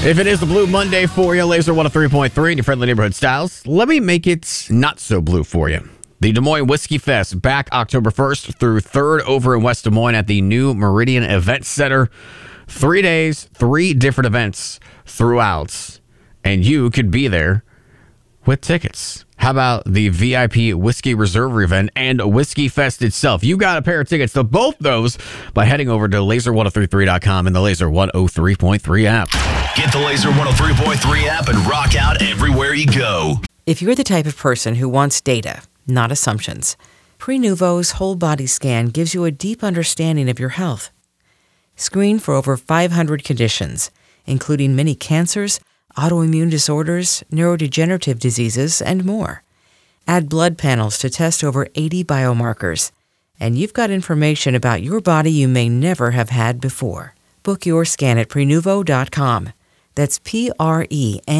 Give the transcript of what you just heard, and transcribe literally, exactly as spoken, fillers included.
If it is the Blue Monday for you, Laser one oh three point three in your friendly neighborhood styles, let me make it not so blue for you. The Des Moines Whiskey Fest back October first through third over in West Des Moines at the new Meridian Event Center. Three days, three different events throughout, and you could be there with tickets. How about the V I P Whiskey Reserve event and Whiskey Fest itself? You got a pair of tickets to both those by heading over to laser ten thirty-three dot com and the Laser one oh three point three app. Get the Laser one oh three point three app and rock out everywhere you go. If you're the type of person who wants data, not assumptions, Prenuvo's whole body scan gives you a deep understanding of your health. Screen for over five hundred conditions, including many cancers, autoimmune disorders, neurodegenerative diseases, and more. Add blood panels to test over eighty biomarkers, and you've got information about your body you may never have had before. Book your scan at Prenuvo dot com. That's P R E N